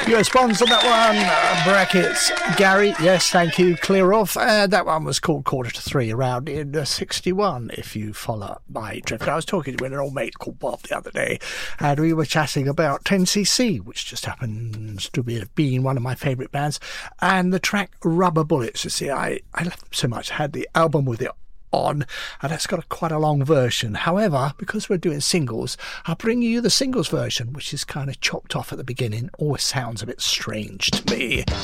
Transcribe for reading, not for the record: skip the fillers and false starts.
US Bonds on that one. Brackets. Gary, yes, thank you. Clear off. That one was called Quarter to Three, around in 61, if you follow my drift. I was talking with an old mate called Bob the other day, and we were chatting about 10cc, which just happens to be being one of my favourite bands, and the track Rubber Bullets. You see, I love them so much. I had the album with it on, and that's got quite a long version. However, because we're doing singles, I'll bring you the singles version, which is kind of chopped off at the beginning. Always sounds a bit strange to me.